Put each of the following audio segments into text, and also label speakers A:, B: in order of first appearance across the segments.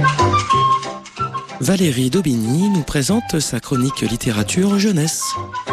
A: Valérie Daubigny nous présente sa chronique littérature jeunesse.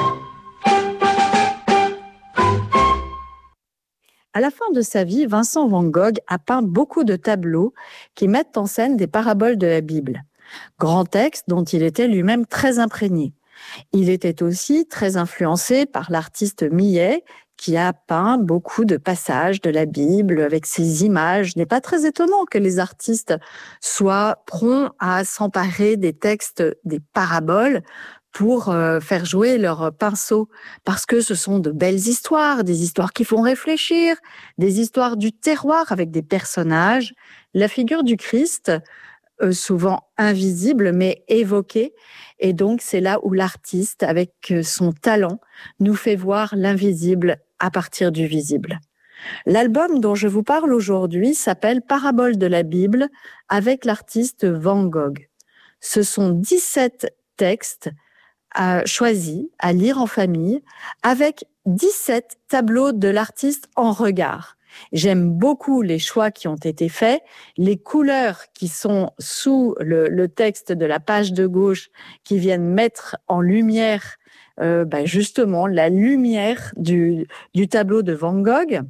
B: À la fin de sa vie, Vincent van Gogh a peint beaucoup de tableaux qui mettent en scène des paraboles de la Bible. Grand texte dont il était lui-même très imprégné. Il était aussi très influencé par l'artiste Millet, qui a peint beaucoup de passages de la Bible avec ses images. Il n'est pas très étonnant que les artistes soient prompts à s'emparer des textes, des paraboles, pour faire jouer leur pinceau, parce que ce sont de belles histoires, des histoires qui font réfléchir, des histoires du terroir avec des personnages. La figure du Christ, souvent invisible mais évoquée, et donc c'est là où l'artiste, avec son talent, nous fait voir l'invisible à partir du visible. L'album dont je vous parle aujourd'hui s'appelle Paraboles de la Bible avec l'artiste Van Gogh. Ce sont 17 textes choisis à lire en famille avec 17 tableaux de l'artiste en regard. J'aime beaucoup les choix qui ont été faits, les couleurs qui sont sous le texte de la page de gauche qui viennent mettre en lumière justement la lumière du tableau de Van Gogh.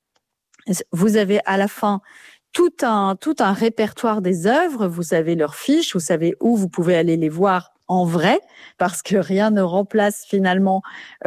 B: Vous avez à la fin tout un répertoire des œuvres, vous savez leurs fiches, vous savez où vous pouvez aller les voir en vrai, parce que rien ne remplace finalement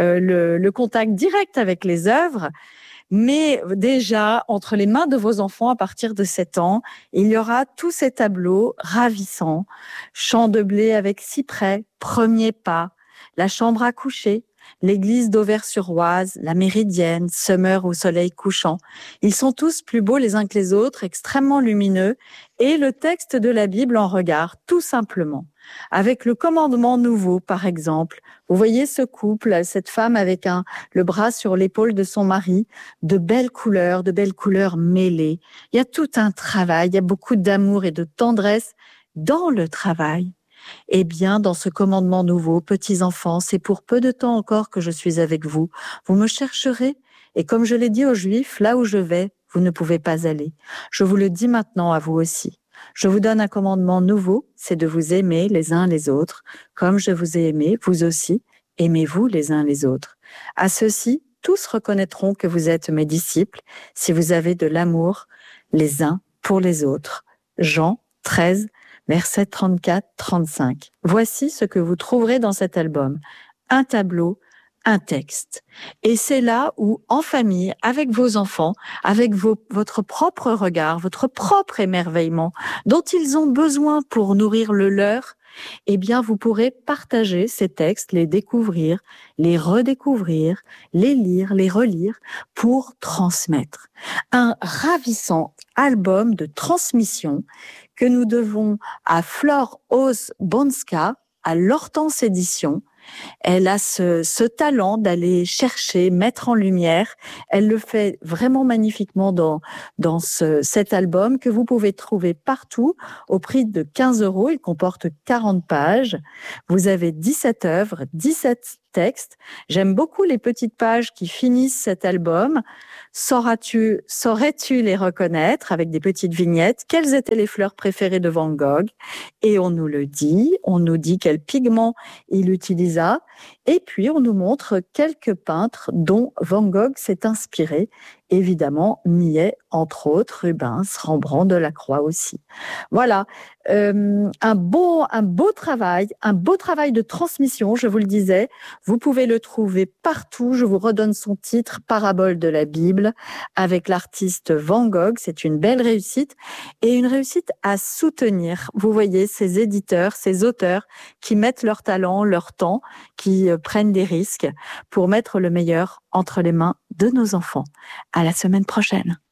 B: le contact direct avec les œuvres. Mais déjà, entre les mains de vos enfants à partir de 7 ans, il y aura tous ces tableaux ravissants. Champ de blé avec cyprès, premier pas, la chambre à coucher, l'église d'Auvers-sur-Oise, la Méridienne, Summer au soleil couchant. Ils sont tous plus beaux les uns que les autres, extrêmement lumineux, et le texte de la Bible en regard, tout simplement. Avec le commandement nouveau, par exemple. Vous voyez ce couple, cette femme avec le bras sur l'épaule de son mari, de belles couleurs mêlées. Il y a tout un travail, il y a beaucoup d'amour et de tendresse dans le travail. Eh bien, dans ce commandement nouveau, petits enfants, c'est pour peu de temps encore que je suis avec vous. Vous me chercherez, et comme je l'ai dit aux Juifs, là où je vais, vous ne pouvez pas aller. Je vous le dis maintenant à vous aussi. Je vous donne un commandement nouveau, c'est de vous aimer les uns les autres. Comme je vous ai aimé, vous aussi, aimez-vous les uns les autres. À ceux-ci, tous reconnaîtront que vous êtes mes disciples si vous avez de l'amour les uns pour les autres. Jean 13, versets 34-35. Voici ce que vous trouverez dans cet album. Un tableau, un texte. Et c'est là où, en famille, avec vos enfants, avec votre propre regard, votre propre émerveillement, dont ils ont besoin pour nourrir le leur, eh bien, vous pourrez partager ces textes, les découvrir, les redécouvrir, les lire, les relire, pour transmettre. Un ravissant album de transmission que nous devons à Flore Ose-Bonska, à l'Hortense Édition. Elle a ce talent d'aller chercher, mettre en lumière. Elle le fait vraiment magnifiquement dans cet album que vous pouvez trouver partout au prix de 15 €. Il comporte 40 pages. Vous avez 17 œuvres, 17 textes. J'aime beaucoup les petites pages qui finissent cet album. Saurais-tu les reconnaître avec des petites vignettes? Quelles étaient les fleurs préférées de Van Gogh? Et on nous le dit, on nous dit quel pigment il utilisa. Et puis, on nous montre quelques peintres dont Van Gogh s'est inspiré. Évidemment, Millet, entre autres, Rubens, Rembrandt, Delacroix aussi. Voilà, un beau travail de transmission, je vous le disais. Vous pouvez le trouver partout. Je vous redonne son titre, Paraboles de la Bible, avec l'artiste Van Gogh. C'est une belle réussite et une réussite à soutenir. Vous voyez, ces éditeurs, ces auteurs qui mettent leur talent, leur temps, qui prennent des risques pour mettre le meilleur entre les mains de nos enfants. À la semaine prochaine.